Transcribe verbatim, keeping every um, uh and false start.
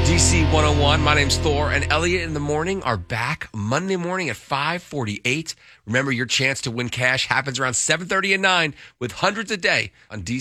D C one oh one. My name's Thor, and Elliot in the morning are back Monday morning at five forty-eight. Remember, your chance to win cash happens around seven thirty and nine with hundreds a day on D C.